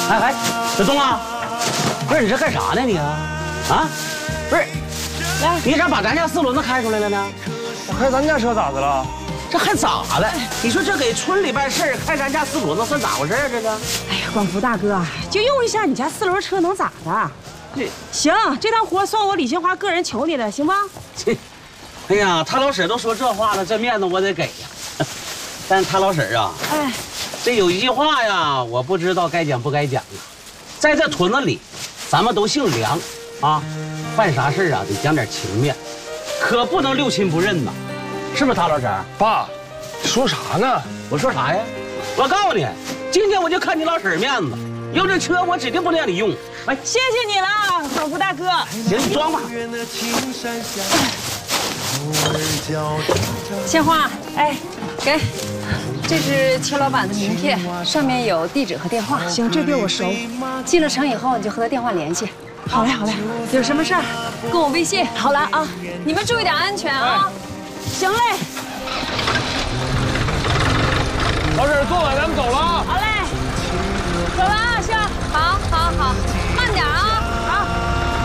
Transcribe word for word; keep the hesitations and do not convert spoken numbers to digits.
哎哎，小东啊，不是你这干啥呢你啊？啊，不是，来，你咋把咱家四轮子开出来了呢？ 我开咱家车咋的了？ 这还咋了？你说这给村里办事开咱家四轮子算咋回事啊？这个？ 哎呀，广福大哥，就用一下你家四轮车能咋的？ 这行，这趟活算我李杏花个人求你的，行吗？ 这，哎呀，他老婶都说这话了，这面子我得给呀。但是他老婶啊， 哎， 这有一句话呀，我不知道该讲不该讲啊。在这屯子里，咱们都姓梁啊，办啥事啊得讲点情面，可不能六亲不认呐，是不是他老婶？ 爸，你说啥呢？ 我说啥呀？我告诉你，今天我就看你老婶面子，有这车我指定不让你用。来， 谢谢你了，广福大哥。 行，你装吧。 杏花，哎，给，这是邱老板的名片，上面有地址和电话。 行，这地我熟。 进了城以后，你就和他电话联系。 好嘞，好嘞，有什么事儿跟我微信。 好了啊， 你们注意点安全啊！ 行嘞。 老婶，坐稳，咱们走了。